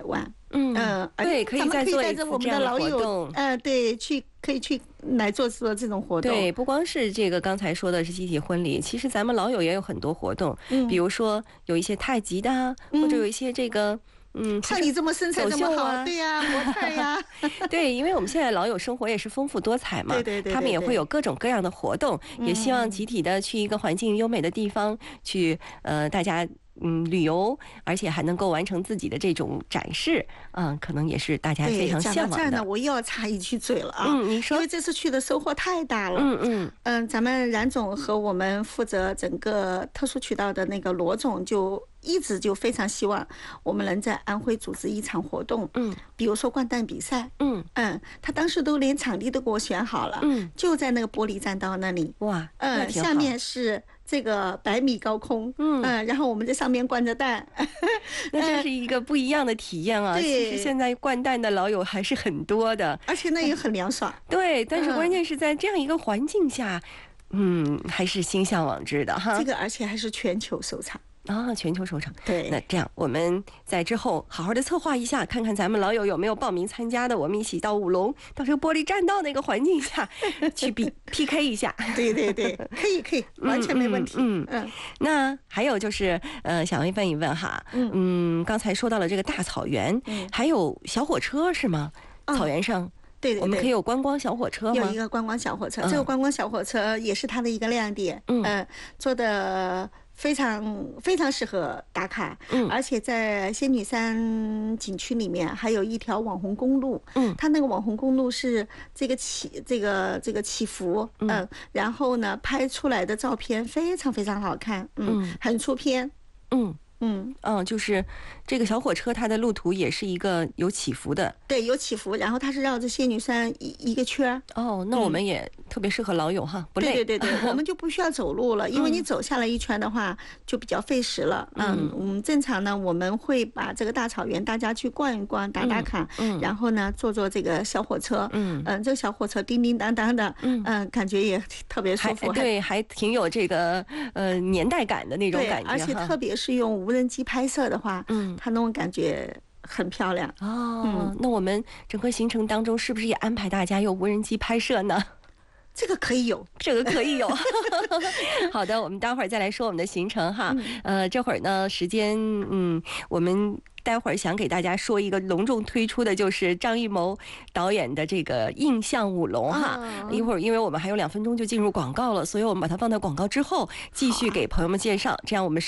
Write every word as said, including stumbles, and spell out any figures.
百万。 嗯， 呃、 对，可以再做一次我们的老友，呃，对，去可以去来做做这种活动。 对，不光是这个刚才说的是集体婚礼，其实咱们老友也有很多活动，嗯，比如说有一些太极的、啊嗯，或者有一些这个。嗯， 像你这么身材这么好， 啊、 对呀、啊，模特呀， 对，因为我们现在老友生活也是丰富多彩嘛， 对对 对, 对， 他们也会有各种各样的活动，嗯、也希望集体的去一个环境优美的地方去，呃，大家嗯旅游，而且还能够完成自己的这种展示，嗯，可能也是大家非常向往的。 讲到这儿呢，我又要插一句嘴了啊， 嗯，你说， 因为这次去的收获太大了， 嗯嗯嗯，咱们冉总和我们负责整个特殊渠道的那个罗总就。一直就非常希望我们能在安徽组织一场活动，嗯，比如说掼蛋比赛，嗯嗯，他当时都连场地都给我选好了，嗯，就在那个玻璃栈道那里， 哇， 嗯，下面是这个百米高空，嗯嗯，然后我们在上面掼着蛋， 那这是一个不一样的体验啊！其实现在掼蛋的老友还是很多的， 而且那也很凉爽， 对，但是关键是在这样一个环境下，嗯，还是心向往之的哈。 这个而且还是全球首场。 啊，全球首场。 对， 那这样我们在之后好好的策划一下，看看咱们老友有没有报名参加的，我们一起到武隆，到这个玻璃栈道那个环境下去比 P K 一下。 对对对，可以可以，完全没问题。 嗯 嗯, 嗯。那还有就是呃，想问一问哈，嗯嗯，刚才说到了这个大草原，嗯，还有小火车是吗？嗯、草原上。 对对对， 我们可以有观光小火车吗？ 有一个观光小火车，嗯、这个观光小火车也是它的一个亮点。嗯，呃、做的非常非常适合打卡。嗯，而且在仙女山景区里面还有一条网红公路。嗯，它那个网红公路是这个起这个这个起伏，嗯、呃，然后呢拍出来的照片非常非常好看。嗯，嗯很出片。 嗯。嗯嗯，就是这个小火车，它的路途也是一个有起伏的， 对，有起伏，然后它是绕着仙女山一一个圈。 哦，那我们也特别适合老友哈，嗯、不累。 对对对对，我们就不需要走路了，因为你走下来一圈的话就比较费时了。嗯，我们、嗯、正常呢，我们会把这个大草原大家去逛一逛，打打卡，嗯，然后呢坐坐这个小火车，嗯嗯，这个小火车叮叮当当的，嗯嗯，感觉也特别舒服， 对，还挺有这个呃年代感的那种感觉， 而且特别是用无人机拍摄的话，嗯，它那种感觉很漂亮哦。嗯，那我们整个行程当中是不是也安排大家用无人机拍摄呢？ 这个可以有， 这个可以有。好的，我们待会儿再来说我们的行程哈。嗯、呃，这会儿呢，时间，嗯，我们。待会儿想给大家说一个隆重推出的，就是张艺谋导演的这个《印象舞龙》哈。Oh. 一会儿因为我们还有两分钟就进入广告了，所以我们把它放到广告之后，继续给朋友们介绍。这样我们稍。